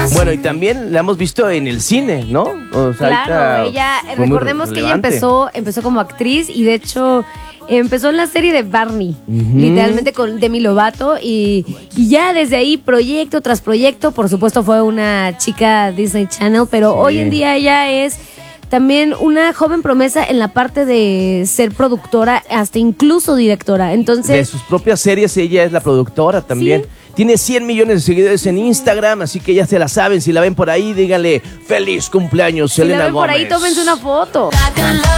Bueno, y también la hemos visto en el cine, ¿no? O sea, Claro, ella, fue muy recordemos que ella relevante. empezó como actriz y de hecho empezó en la serie de Barney, literalmente con Demi Lovato y ya desde ahí proyecto tras proyecto, por supuesto fue una chica Disney Channel, pero Sí. hoy en día ella es también una joven promesa en la parte de ser productora, hasta incluso directora. De Entonces, sus propias series, ella es la productora también. Sí. Tiene 100 millones de seguidores en Instagram, así que ya se la saben. Si la ven por ahí, díganle feliz cumpleaños, si la Selena ven por ahí, Gómez. tómense una foto.